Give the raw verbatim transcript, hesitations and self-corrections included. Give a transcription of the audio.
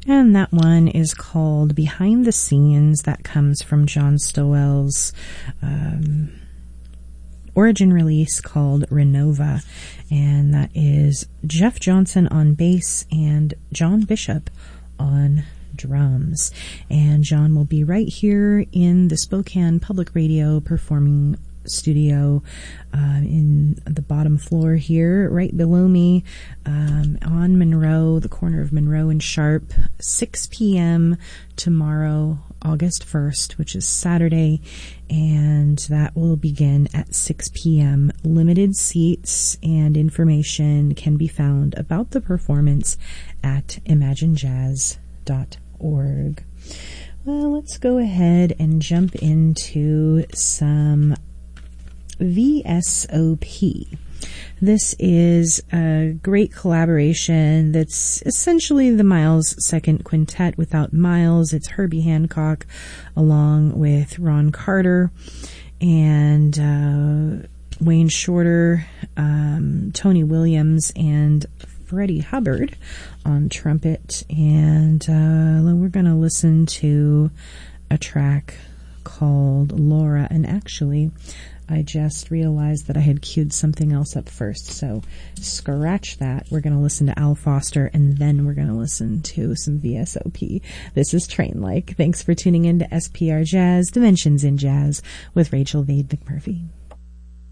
And that one is called Behind the Scenes. That comes from John Stowell's um, Origin release called Renova. And that is Jeff Johnson on bass and John Bishop on drums. And John will be right here in the Spokane Public Radio performing studio uh, in the bottom floor here, right below me, um, on Monroe, the corner of Monroe and Sharp, six p.m. tomorrow, August first, which is Saturday, and that will begin at six p.m. Limited seats and information can be found about the performance at imagine jazz dot org. Well, let's go ahead and jump into some V S O P. This is a great collaboration that's essentially the Miles Second Quintet without Miles. It's Herbie Hancock along with Ron Carter and uh, Wayne Shorter, um, Tony Williams, and Freddie Hubbard on trumpet. And uh, we're going to listen to a track called Laura. And actually, I just realized that I had queued something else up first, so scratch that. We're going to listen to Al Foster, and then we're going to listen to some V S O P. This is Train-like. Thanks for tuning in to S P R Jazz, Dimensions in Jazz, with Rachel Vade McMurphy.